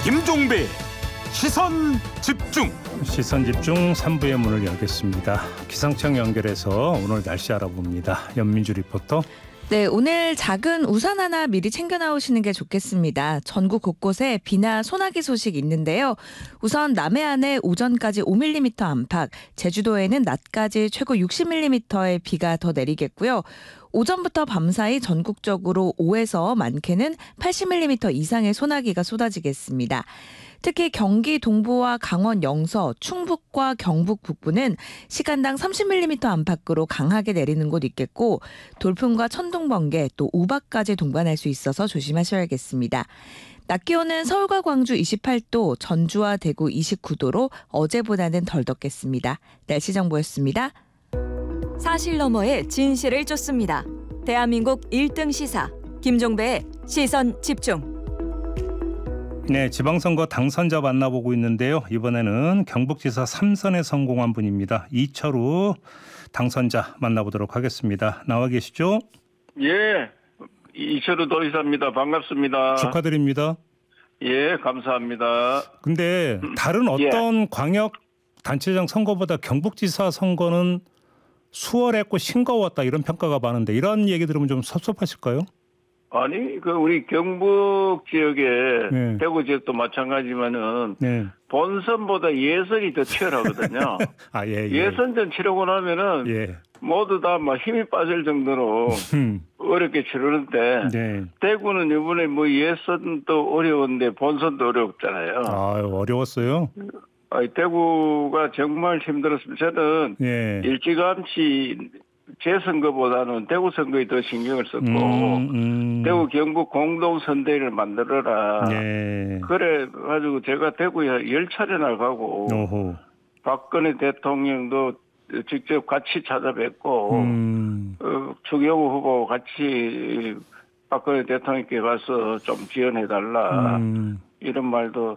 김종배 시선 집중. 시선 집중 3부의 문을 열겠습니다. 기상청 연결해서 오늘 날씨 알아봅니다. 연민주 리포터. 네, 오늘 작은 우산 하나 미리 챙겨 나오시는 게 좋겠습니다. 전국 곳곳에 비나 소나기 소식 있는데요. 우선 남해안에 오전까지 5mm 안팎, 제주도에는 낮까지 최고 60mm의 비가 더 내리겠고요. 오전부터 밤사이 전국적으로 5에서 많게는 80mm 이상의 소나기가 쏟아지겠습니다. 특히 경기 동부와 강원 영서, 충북과 경북 북부는 시간당 30mm 안팎으로 강하게 내리는 곳 있겠고 돌풍과 천둥, 번개, 또 우박까지 동반할 수 있어서 조심하셔야겠습니다. 낮 기온은 서울과 광주 28도, 전주와 대구 29도로 어제보다는 덜 덥겠습니다. 날씨 정보였습니다. 사실 너머의 진실을 쫓습니다. 대한민국 1등 시사 김종배의 시선 집중. 네, 지방선거 당선자 만나보고 있는데요. 이번에는 경북지사 3선에 성공한 분입니다. 이철우 당선자 만나보도록 하겠습니다. 나와 계시죠? 예, 이철우 도지사입니다. 반갑습니다. 축하드립니다. 예, 감사합니다. 근데 다른 어떤 광역 단체장 선거보다 경북지사 선거는 수월했고 싱거웠다 이런 평가가 많은데 이런 얘기 들으면 좀 섭섭하실까요? 아니, 우리 경북 지역에 네. 대구 지역도 마찬가지지만은 네. 본선보다 예선이 더 치열하거든요. 아, 예. 예선전 치르고 나면은 예. 모두 다 막 힘이 빠질 정도로 어렵게 치르는데 네. 대구는 이번에 뭐 예선도 어려운데 본선도 어렵잖아요. 아, 어려웠어요? 대구가 정말 힘들었습니다. 저는 예. 일찌감치 제 선거보다는 대구 선거에 더 신경을 썼고 대구 경북 공동선대위를 만들어라. 네. 그래 가지고 제가 대구에 10차례나 가고 오호. 박근혜 대통령도 직접 같이 찾아뵙고 추경호 후보 같이 박근혜 대통령께 가서 좀 지원해달라. 이런 말도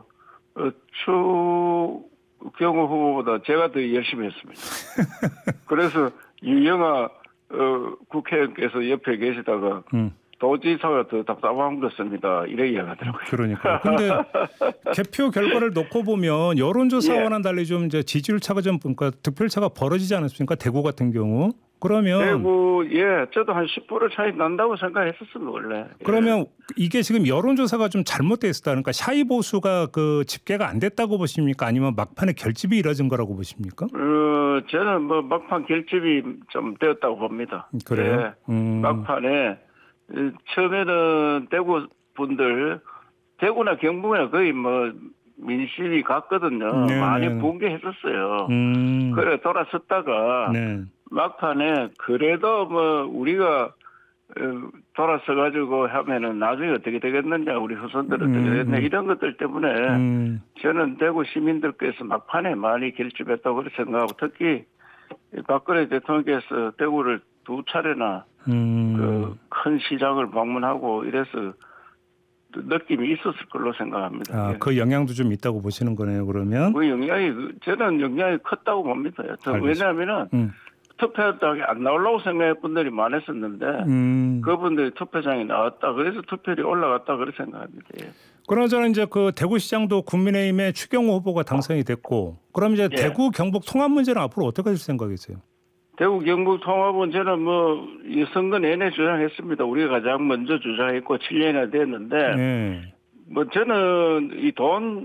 추경호 후보보다 제가 더 열심히 했습니다. 그래서 유영아 국회의원께서 옆에 계시다가 도지사가 더 답답한 것입니다. 이래 이야기하더라고요. 그러니까. 근데 개표 결과를 놓고 보면 여론조사와는 예. 달리 좀 이제 지지율 차가 좀 그러니까 득표차가 벌어지지 않았습니까? 대구 같은 경우. 그러면 대구 저도 한 10% 차이 난다고 생각했었습니다 원래. 그러면 이게 지금 여론조사가 좀 잘못돼 있었다. 그러니까 샤이 보수가 그 집계가 안 됐다고 보십니까? 아니면 막판에 결집이 이뤄진 거라고 보십니까? 저는 뭐 막판 결집이 좀 되었다고 봅니다. 그래요? 막판에 처음에는 대구 분들 대구나 경북이나 거의 뭐 민심이 같거든요. 네, 많이 네. 붕괴했었어요. 그래 돌아섰다가 네. 막판에 그래도 뭐 우리가 돌아서 가지고 하면은 나중에 어떻게 되겠느냐 우리 후손들은 어떻게 되겠냐 이런 것들 때문에 저는 대구 시민들께서 막판에 많이 결집했다고 그렇게 생각하고 특히 박근혜 대통령께서 대구를 2차례나 그 큰 시장을 방문하고 이래서 느낌이 있었을 걸로 생각합니다. 아, 그 영향도 좀 있다고 보시는 거네요. 그러면 그 영향이 저는 영향이 컸다고 봅니다. 왜냐하면은 투표장에 안 나오려고 생각할 분들이 많았었는데 그분들이 투표장에 나왔다. 그래서 투표율이 올라갔다. 그렇게 생각합니다. 예. 그나저나 이제 그 대구시장도 국민의힘의 추경호 후보가 당선이 됐고 그럼 이제 대구 경북 통합 문제는 앞으로 어떻게 하실 생각이세요? 대구 경북 통합은 저는 뭐 이 선거 내내 주장했습니다. 우리가 가장 먼저 주장했고 7년이나 됐는데 뭐 저는 이 돈